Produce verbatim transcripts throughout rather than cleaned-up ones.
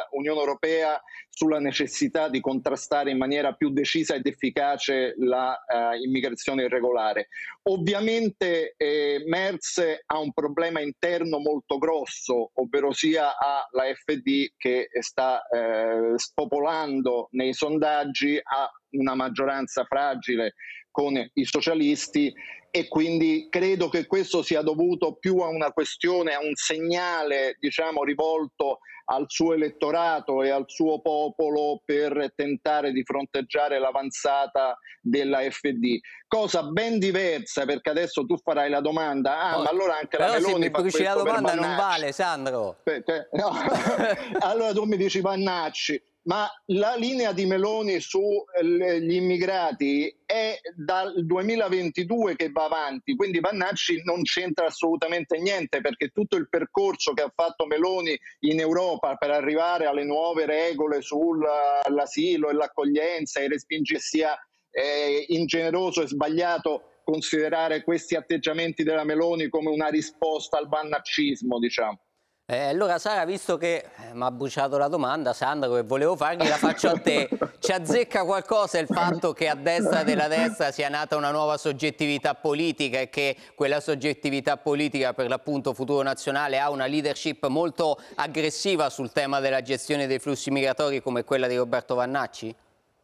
dell'Unione Europea sulla necessità di contrastare in maniera più decisa ed efficace la uh, immigrazione irregolare. Ovviamente eh, Merz ha un problema interno molto grosso, ovvero sia ha la F D che sta eh, spopolando nei sondaggi, ha una maggioranza fragile con i socialisti e quindi credo che questo sia dovuto più a una questione, a un segnale, diciamo, rivolto al suo elettorato e al suo popolo per tentare di fronteggiare l'avanzata della F D. Cosa ben diversa, perché adesso tu farai la domanda, ah, Oh, ma allora anche la però se Meloni mi fa bruci la questo per domanda non Vannacci. vale, Sandro. Perché, no. Allora tu mi dici Vannacci, ma la linea di Meloni sugli immigrati è dal duemilaventidue che va avanti, quindi Vannacci non c'entra assolutamente niente, perché tutto il percorso che ha fatto Meloni in Europa per arrivare alle nuove regole sull'asilo e l'accoglienza e i respingi sia eh, ingeneroso e sbagliato considerare questi atteggiamenti della Meloni come una risposta al vannaccismo, diciamo. Eh, allora Sara, visto che eh, mi ha bruciato la domanda, Sandro, che volevo fargli, la faccio a te. Ci azzecca qualcosa il fatto che a destra della destra sia nata una nuova soggettività politica e che quella soggettività politica, per l'appunto Futuro Nazionale, ha una leadership molto aggressiva sul tema della gestione dei flussi migratori come quella di Roberto Vannacci?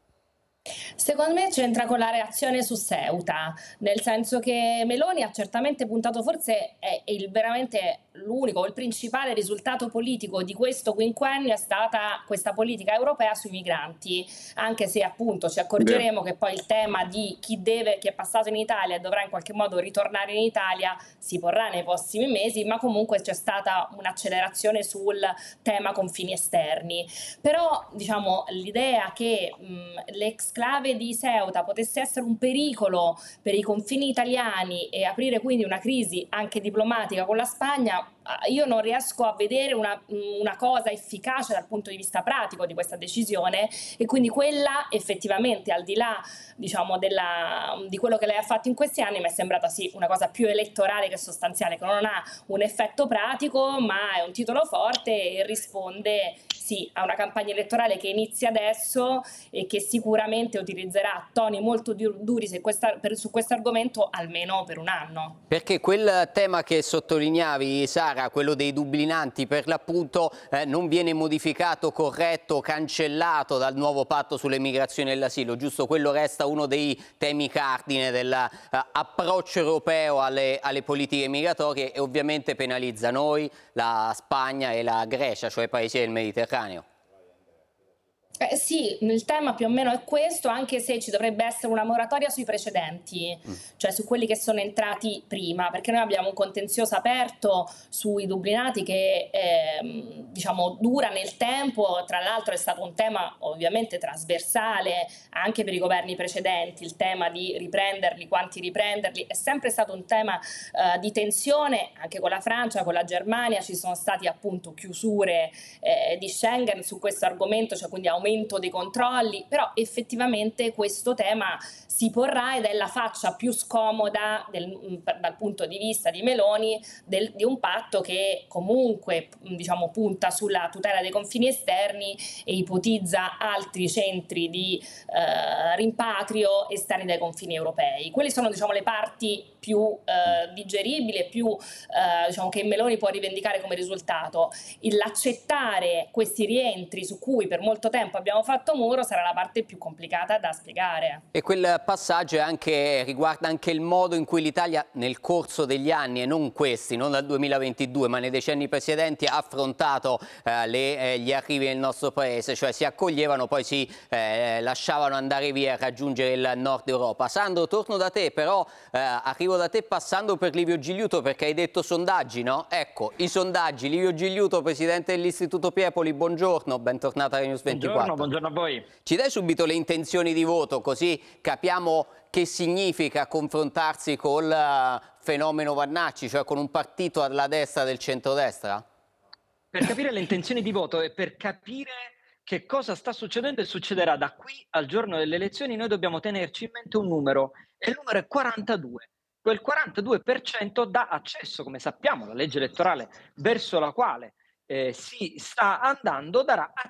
Secondo me c'entra con la reazione su Ceuta, nel senso che Meloni ha certamente puntato, forse è il veramente l'unico, il principale risultato politico di questo quinquennio è stata questa politica europea sui migranti, anche se appunto ci accorgeremo che poi il tema di chi deve, chi è passato in Italia e dovrà in qualche modo ritornare in Italia si porrà nei prossimi mesi, ma comunque c'è stata un'accelerazione sul tema confini esterni. Però diciamo l'idea che mh, l'exclave di Ceuta potesse essere un pericolo per i confini italiani e aprire quindi una crisi anche diplomatica con la Spagna, io non riesco a vedere una, una cosa efficace dal punto di vista pratico di questa decisione, e quindi quella effettivamente, al di là diciamo della, di quello che lei ha fatto in questi anni, mi è sembrata sì una cosa più elettorale che sostanziale, che non ha un effetto pratico ma è un titolo forte e risponde sì a una campagna elettorale che inizia adesso e che sicuramente utilizzerà toni molto duri su questo argomento almeno per un anno. Perché quel tema che sottolineavi, Sara, quello dei dublinanti, per l'appunto eh, non viene modificato, corretto, cancellato dal nuovo patto sulle migrazioni e l'asilo, giusto? Quello resta uno dei temi cardine dell'approccio eh, europeo alle, alle politiche migratorie e ovviamente penalizza noi, la Spagna e la Grecia, cioè i paesi del Mediterraneo. Eh sì, il tema più o meno è questo, anche se ci dovrebbe essere una moratoria sui precedenti, mm. cioè su quelli che sono entrati prima, perché noi abbiamo un contenzioso aperto sui dublinati che eh, diciamo dura nel tempo. Tra l'altro è stato un tema ovviamente trasversale anche per i governi precedenti, il tema di riprenderli, quanti riprenderli, è sempre stato un tema eh, di tensione, anche con la Francia, con la Germania, ci sono stati appunto chiusure eh, di Schengen su questo argomento, cioè quindi aumento dei controlli, però effettivamente questo tema si porrà ed è la faccia più scomoda del, dal punto di vista di Meloni del, di un patto che comunque diciamo punta sulla tutela dei confini esterni e ipotizza altri centri di eh, rimpatrio esterni dai confini europei. Quelle sono diciamo le parti più eh, digeribili e più eh, diciamo che Meloni può rivendicare come risultato. L'accettare questi rientri su cui per molto tempo abbiamo fatto muro sarà la parte più complicata da spiegare. E quel passaggio è anche, riguarda anche il modo in cui l'Italia nel corso degli anni, e non questi, non dal duemilaventidue, ma nei decenni precedenti, ha affrontato eh, le, eh, gli arrivi nel nostro paese, cioè si accoglievano, poi si eh, lasciavano andare via a raggiungere il nord Europa. Sandro, torno da te, però eh, arrivo da te passando per Livio Gigliuto, perché hai detto sondaggi, no? Ecco, i sondaggi. Livio Gigliuto, presidente dell'Istituto Piepoli, buongiorno, bentornata a News ventiquattro. Buongiorno, buongiorno a voi. Ci dai subito le intenzioni di voto, così capiamo che significa confrontarsi col fenomeno Vannacci, cioè con un partito alla destra del centrodestra? Per capire le intenzioni di voto e per capire che cosa sta succedendo e succederà da qui al giorno delle elezioni, noi dobbiamo tenerci in mente un numero, e il numero è quarantadue. Quel quarantadue per cento dà accesso, come sappiamo, la legge elettorale verso la quale eh, si sta andando darà accesso